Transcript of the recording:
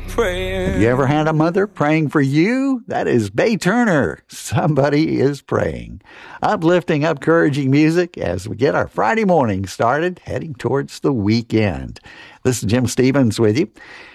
praying. Have you ever had a mother praying for you? That is Bay Turner. Somebody is praying. Uplifting, encouraging music as we get our Friday morning started, heading towards the weekend. This is Jim Stevens with you.